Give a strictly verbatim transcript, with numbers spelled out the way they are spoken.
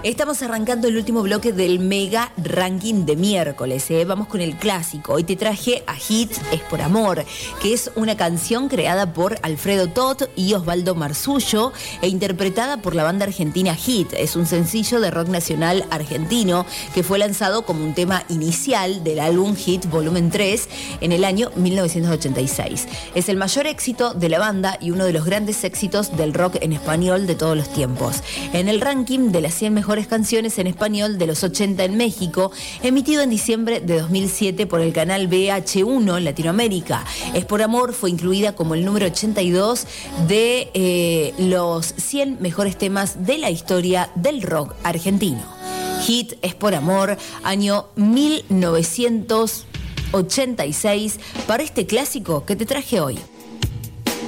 Estamos arrancando el último bloque del mega ranking de miércoles. ¿eh? Vamos con el clásico. Hoy te traje a Hit Es por Amor, que es una canción creada por Alfredo Tot y Osvaldo Marzullo e interpretada por la banda argentina Hit. Es un sencillo de rock nacional argentino que fue lanzado como un tema inicial del álbum Hit Volumen tres en el año mil novecientos ochenta y seis. Es el mayor éxito de la banda y uno de los grandes éxitos del rock en español de todos los tiempos. En el ranking de las cien mejores canciones en español de los ochenta en México, emitido en diciembre de dos mil siete por el canal V H uno en Latinoamérica. Es por Amor fue incluida como el número ochenta y dos de eh, los cien mejores temas de la historia del rock argentino. Hit Es por Amor, año mil novecientos ochenta y seis, para este clásico que te traje hoy.